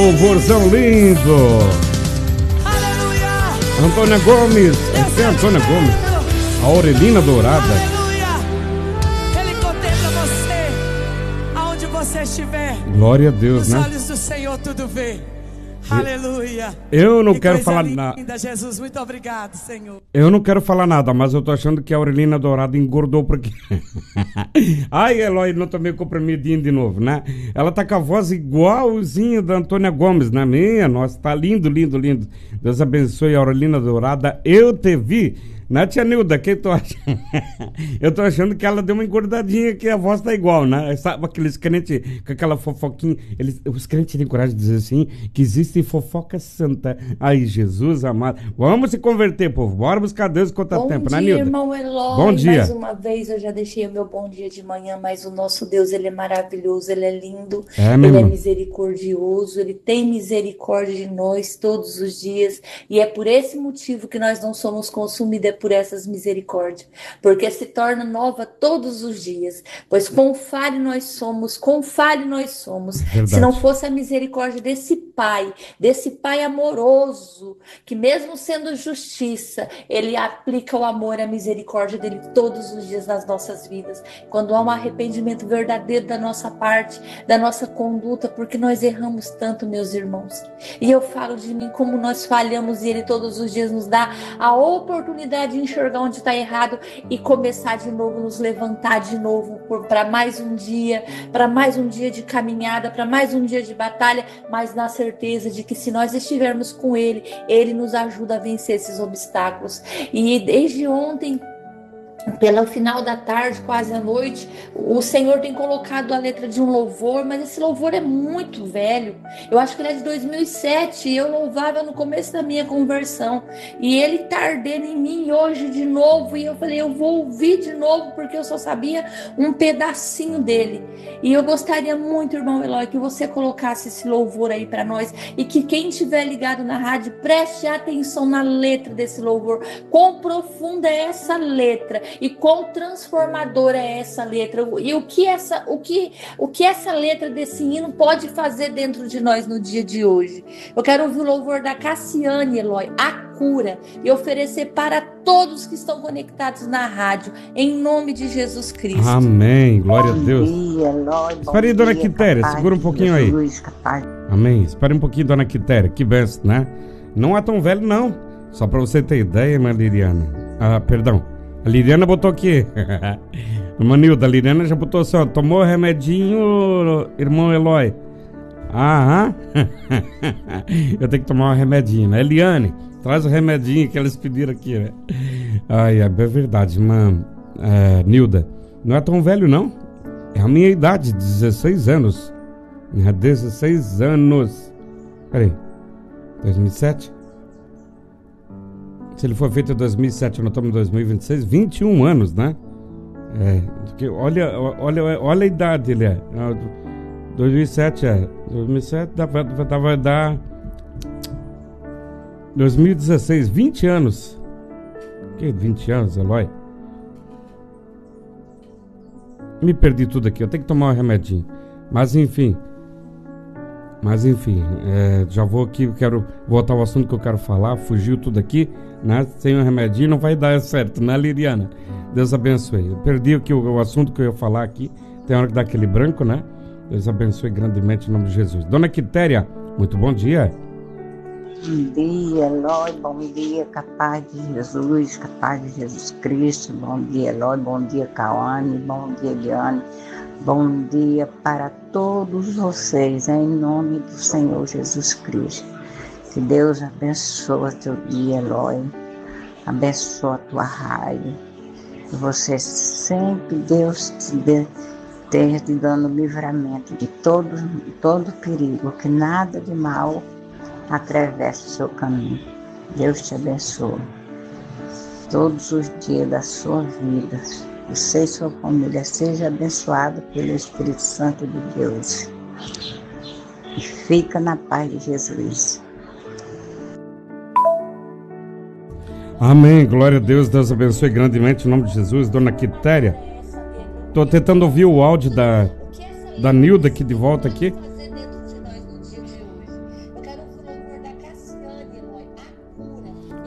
louvorzão lindo. Aleluia. Antônia Gomes. Quem é Antônia Gomes? A Aurelina Dourada. Aleluia. Ele contempla você, aonde você estiver. Glória a Deus, Os né? olhos do Senhor tudo vê. Aleluia. Eu não Que quero coisa falar linda, nada. Jesus, muito obrigado, Senhor. Eu não quero falar nada, mas eu tô achando que a Aurelina Dourada engordou porque. Ai, Eloy, não tomei comprimidinho de novo, né? Ela tá com a voz igualzinha da Antônia Gomes, né? Minha, nossa, tá lindo, lindo, lindo. Deus abençoe a Aurelina Dourada. Eu te vi. Né, tia Nilda, quem tu acha? Eu tô achando que ela deu uma engordadinha, que a voz tá igual, né? Sabe aqueles crentes com aquela fofoquinha? Os crentes têm coragem de dizer assim, que existe fofoca santa. Ai, Jesus amado. Vamos se converter, povo. Bora buscar Deus enquanto há tempo, né, Nilda? Bom dia, irmão Eloy. Bom dia. Mais uma vez eu já deixei o meu bom dia de manhã, mas o nosso Deus, ele é maravilhoso, ele é lindo, meu ele é irmão. misericordioso, ele tem misericórdia de nós todos os dias, e é por esse motivo que nós não somos consumidos, por essas misericórdias, porque se torna nova todos os dias, pois com falho nós somos, Verdade. se não fosse a misericórdia desse Pai amoroso, que mesmo sendo justiça, ele aplica o amor e a misericórdia dele todos os dias nas nossas vidas, quando há um arrependimento verdadeiro da nossa parte, da nossa conduta, porque nós erramos tanto, meus irmãos, e eu falo de mim como nós falhamos, e ele todos os dias nos dá a oportunidade de enxergar onde está errado e começar de novo, nos levantar de novo para mais um dia de caminhada, para mais um dia de batalha, mas na certeza de que se nós estivermos com ele, ele nos ajuda a vencer esses obstáculos. E desde ontem, pelo final da tarde, quase à noite, o Senhor tem colocado a letra de um louvor, mas esse louvor é muito velho. Eu acho que ele é de 2007 e eu louvava no começo da minha conversão. E ele tá ardendo em mim hoje de novo. E eu falei, eu vou ouvir de novo, porque eu só sabia um pedacinho dele. E eu gostaria muito, irmão Eloy, que você colocasse esse louvor aí para nós. E que quem estiver ligado na rádio, preste atenção na letra desse louvor. Quão profunda é essa letra. E quão transformadora é essa letra, e o que essa letra desse hino pode fazer dentro de nós no dia de hoje. Eu quero ouvir o louvor da Cassiane, Eloy, a cura, e oferecer para todos que estão conectados na rádio, em nome de Jesus Cristo. Amém, glória a Deus. Bom dia, Eloy. Espera aí, dona Quitéria, segura um pouquinho aí. Amém, espera um pouquinho, dona Quitéria, que benção, né? Não é tão velho, não, só para você ter ideia, minha Liriana. Perdão. A Liliana botou aqui. Manilda, a Liliana já botou assim, ó. Tomou remedinho, irmão Eloy? Aham. Eu tenho que tomar um remedinho, né? Eliane, traz o remedinho que eles pediram aqui, né? Ai, é verdade, irmã Nilda. Não é tão velho, não. É a minha idade, 16 anos. 16 anos. Peraí. 2007? Se ele for feito em 2007, nós estamos em 2026, 21 anos, né? Olha a idade, ele é. 2007 2007 vai dar 2016, 20 anos. Que 20 anos, Eloy? Me perdi tudo aqui, eu tenho que tomar um remedinho. Mas enfim, já vou aqui, quero voltar ao assunto que eu quero falar. Fugiu tudo aqui, né? Sem um remedinho não vai dar certo, né, Liriana? Deus abençoe. Eu perdi o assunto que eu ia falar aqui. Tem hora que dá aquele branco, né? Deus abençoe grandemente em nome de Jesus. Dona Quitéria, muito bom dia. Bom dia, Eloy. Bom dia, capaz de Jesus, capaz de Jesus Cristo. Bom dia, Eloy. Bom dia, Cauane. Bom dia, Eliane. Bom dia para todos vocês, em nome do Senhor Jesus Cristo. Que Deus abençoe teu dia, Eloy. Abençoe a tua rádio. Que você sempre, Deus, esteja te dando livramento de todo perigo, que nada de mal atravesse o seu caminho. Deus te abençoe. Todos os dias da sua vida. Você e sua família seja abençoado pelo Espírito Santo de Deus. E fica na paz de Jesus. Amém, glória a Deus, Deus abençoe grandemente em nome de Jesus. Dona Quitéria, tô tentando ouvir o áudio da Nilda aqui de volta aqui.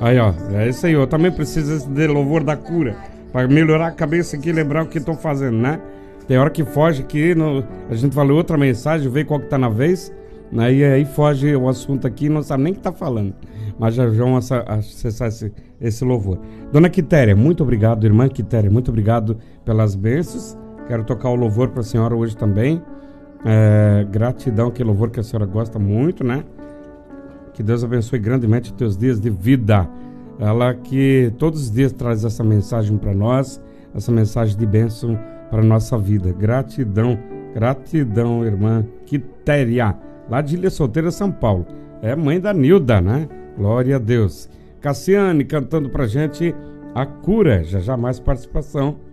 Aí, ó, é isso aí. Eu também preciso de louvor da cura. Pra melhorar a cabeça aqui e lembrar o que tô fazendo, né? Tem hora que foge aqui, a gente falou outra mensagem, vê qual que tá na vez, né? E aí foge o assunto aqui, não sabe nem o que tá falando. Mas já vamos acessar esse louvor. Dona Quitéria, muito obrigado, irmã Quitéria, muito obrigado pelas bênçãos. Quero tocar o louvor para a senhora hoje também. Gratidão, que louvor que a senhora gosta muito, né? Que Deus abençoe grandemente os teus dias de vida. Ela que todos os dias traz essa mensagem para nós, essa mensagem de bênção para a nossa vida. Gratidão, gratidão, irmã Quitéria, lá de Ilha Solteira, São Paulo. É mãe da Nilda, né? Glória a Deus. Cassiane cantando pra gente A Cura. Já mais participação